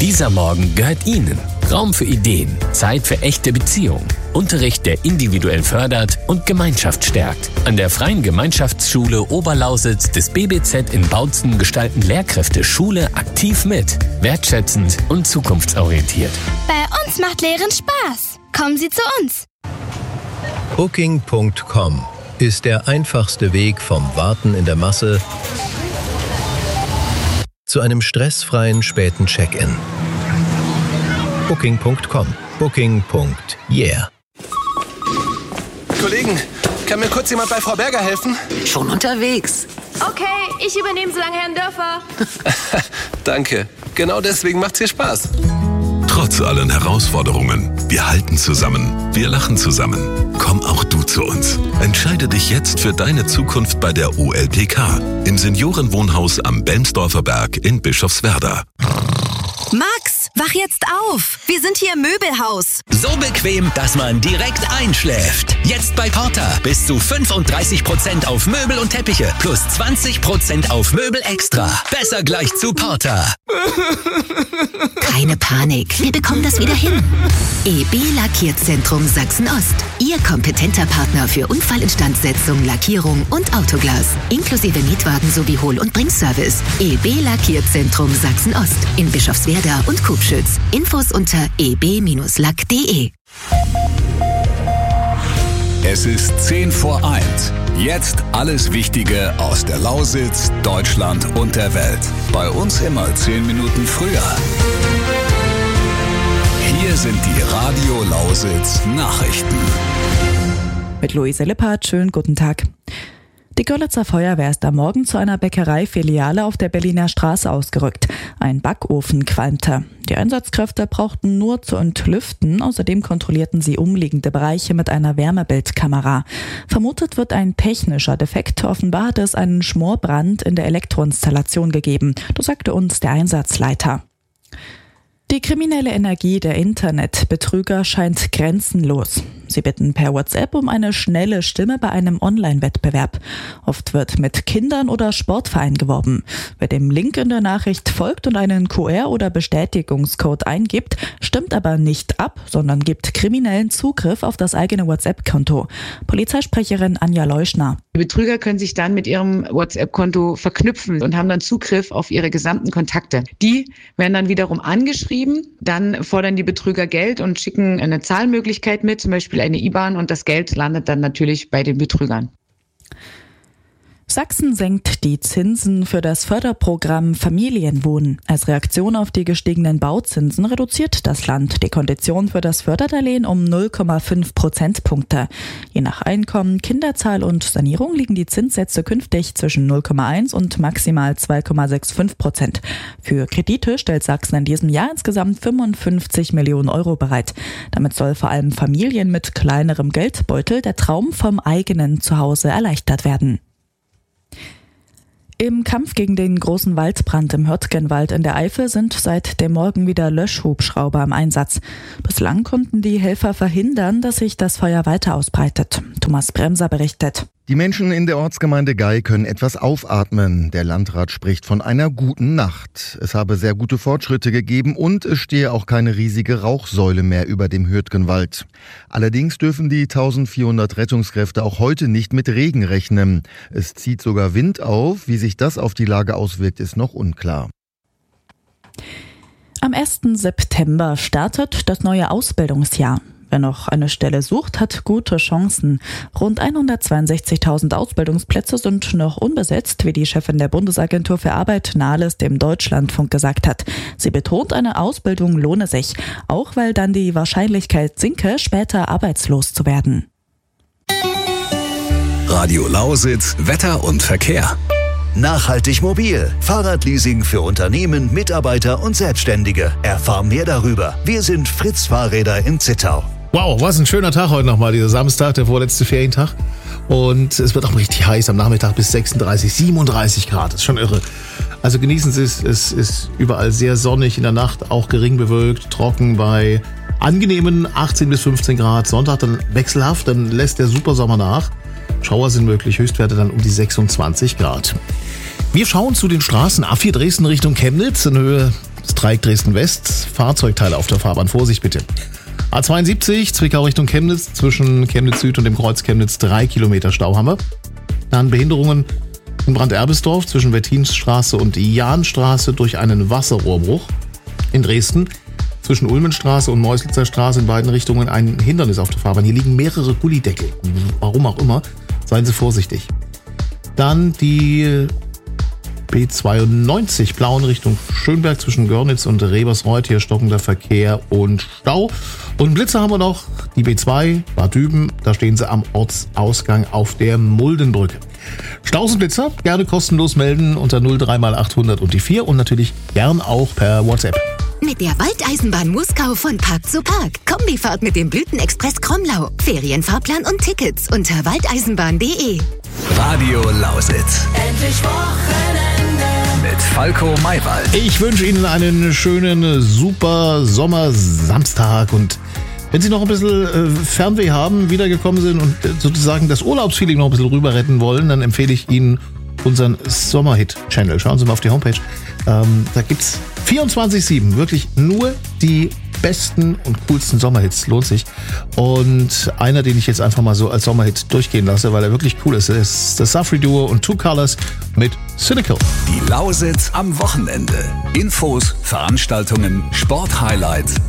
Dieser Morgen gehört Ihnen. Raum für Ideen, Zeit für echte Beziehungen, Unterricht, der individuell fördert und Gemeinschaft stärkt. An der Freien Gemeinschaftsschule Oberlausitz des BBZ in Bautzen gestalten Lehrkräfte Schule aktiv mit, wertschätzend und zukunftsorientiert. Bei uns macht Lehren Spaß. Kommen Sie zu uns. Booking.com ist der einfachste Weg vom Warten in der Masse zu einem stressfreien späten Check-in. Booking.com. Booking.yeah. Kollegen, kann mir kurz jemand bei Frau Berger helfen? Schon unterwegs. Okay, ich übernehme so lange Herrn Dörfer. Danke. Genau deswegen macht's hier Spaß. Trotz allen Herausforderungen, wir halten zusammen, wir lachen zusammen. Komm auch du zu uns. Entscheide dich jetzt für deine Zukunft bei der OLPK im Seniorenwohnhaus am Belmsdorfer Berg in Bischofswerda. Max, wach jetzt auf. Wir sind hier im Möbelhaus. So bequem, dass man direkt einschläft. Jetzt bei Porter bis zu 35% auf Möbel und Teppiche plus 20% auf Möbel extra. Besser gleich zu Porter. Keine Panik, wir bekommen das wieder hin. EB Lackierzentrum Sachsen-Ost. Ihr kompetenter Partner für Unfallinstandsetzung, Lackierung und Autoglas. Inklusive Mietwagen sowie Hohl- und Bringservice. EB Lackierzentrum Sachsen-Ost in Bischofswerda und Kubschütz. Infos unter eb-lack.de. Es ist 10 vor 1. Jetzt alles Wichtige aus der Lausitz, Deutschland und der Welt. Bei uns immer 10 Minuten früher. Hier sind die Radio Lausitz Nachrichten. Mit Luise Lippert, schönen guten Tag. Die Görlitzer Feuerwehr ist am Morgen zu einer Bäckereifiliale auf der Berliner Straße ausgerückt. Ein Backofen qualmte. Die Einsatzkräfte brauchten nur zu entlüften. Außerdem kontrollierten sie umliegende Bereiche mit einer Wärmebildkamera. Vermutet wird ein technischer Defekt. Offenbar hat es einen Schmorbrand in der Elektroinstallation gegeben. Das sagte uns der Einsatzleiter. Die kriminelle Energie der Internetbetrüger scheint grenzenlos. Sie bitten per WhatsApp um eine schnelle Stimme bei einem Online-Wettbewerb. Oft wird mit Kindern oder Sportvereinen geworben. Wer dem Link in der Nachricht folgt und einen QR- oder Bestätigungscode eingibt, stimmt aber nicht ab, sondern gibt kriminellen Zugriff auf das eigene WhatsApp-Konto. Polizeisprecherin Anja Leuschner. Die Betrüger können sich dann mit ihrem WhatsApp-Konto verknüpfen und haben dann Zugriff auf ihre gesamten Kontakte. Die werden dann wiederum angeschrieben, dann fordern die Betrüger Geld und schicken eine Zahlmöglichkeit mit, zum Beispiel eine IBAN, und das Geld landet dann natürlich bei den Betrügern. Sachsen senkt die Zinsen für das Förderprogramm Familienwohnen. Als Reaktion auf die gestiegenen Bauzinsen reduziert das Land die Kondition für das Förderdarlehen um 0,5 Prozentpunkte. Je nach Einkommen, Kinderzahl und Sanierung liegen die Zinssätze künftig zwischen 0,1 und maximal 2,65%. Für Kredite stellt Sachsen in diesem Jahr insgesamt 55 Millionen Euro bereit. Damit soll vor allem Familien mit kleinerem Geldbeutel der Traum vom eigenen Zuhause erleichtert werden. Im Kampf gegen den großen Waldbrand im Hürtgenwald in der Eifel sind seit dem Morgen wieder Löschhubschrauber im Einsatz. Bislang konnten die Helfer verhindern, dass sich das Feuer weiter ausbreitet. Thomas Bremser berichtet. Die Menschen in der Ortsgemeinde Gei können etwas aufatmen. Der Landrat spricht von einer guten Nacht. Es habe sehr gute Fortschritte gegeben und es stehe auch keine riesige Rauchsäule mehr über dem Hürtgenwald. Allerdings dürfen die 1400 Rettungskräfte auch heute nicht mit Regen rechnen. Es zieht sogar Wind auf. Wie sich das auf die Lage auswirkt, ist noch unklar. Am 1. September startet das neue Ausbildungsjahr. Wer noch eine Stelle sucht, hat gute Chancen. Rund 162.000 Ausbildungsplätze sind noch unbesetzt, wie die Chefin der Bundesagentur für Arbeit Nahles dem Deutschlandfunk gesagt hat. Sie betont, eine Ausbildung lohne sich, auch weil dann die Wahrscheinlichkeit sinke, später arbeitslos zu werden. Radio Lausitz, Wetter und Verkehr. Nachhaltig mobil. Fahrradleasing für Unternehmen, Mitarbeiter und Selbstständige. Erfahr mehr darüber. Wir sind Fritz Fahrräder in Zittau. Wow, was ein schöner Tag heute nochmal, dieser Samstag, der vorletzte Ferientag. Und es wird auch richtig heiß am Nachmittag bis 36, 37 Grad. Das ist schon irre. Also genießen Sie es. Es ist überall sehr sonnig, in der Nacht auch gering bewölkt, trocken bei angenehmen 18 bis 15 Grad. Sonntag dann wechselhaft, dann lässt der Supersommer nach. Schauer sind möglich, Höchstwerte dann um die 26 Grad. Wir schauen zu den Straßen A4 Dresden Richtung Chemnitz in Höhe Dreieck Dresden-West, Fahrzeugteile auf der Fahrbahn. Vorsicht bitte. A72, Zwickau Richtung Chemnitz, zwischen Chemnitz Süd und dem Kreuz Chemnitz 3 Kilometer Stau haben wir. Dann Behinderungen in Brand-Erbisdorf zwischen Wettinsstraße und Jahnstraße durch einen Wasserrohrbruch. In Dresden zwischen Ulmenstraße und Meuselzer Straße in beiden Richtungen ein Hindernis auf der Fahrbahn. Hier liegen mehrere Gullideckel. Warum auch immer. Seien Sie vorsichtig. Dann die B92 Plauen Richtung Schönberg zwischen Görnitz und Rebersreuth. Hier stockender Verkehr und Stau. Und Blitzer haben wir noch. Die B2 Bad Düben. Da stehen sie am Ortsausgang auf der Muldenbrücke. Staus und Blitzer gerne kostenlos melden unter 03x800 und die 4 und natürlich gern auch per WhatsApp. Mit der Waldeisenbahn Muskau von Park zu Park. Kombifahrt mit dem Blütenexpress Kromlau. Ferienfahrplan und Tickets unter waldeisenbahn.de. Radio Lausitz. Endlich Wochenende. Mit Falco Maywald. Ich wünsche Ihnen einen schönen, super Sommersamstag und wenn Sie noch ein bisschen Fernweh haben, wiedergekommen sind und sozusagen das Urlaubsfeeling noch ein bisschen rüber retten wollen, dann empfehle ich Ihnen unseren Sommerhit-Channel. Schauen Sie mal auf die Homepage. Da gibt's 24/7 wirklich nur die besten und coolsten Sommerhits. Lohnt sich. Und einer, den ich jetzt einfach mal so als Sommerhit durchgehen lasse, weil er wirklich cool ist das Safri Duo und Two Colors mit Cynical. Die Lausitz am Wochenende. Infos, Veranstaltungen, Sporthighlights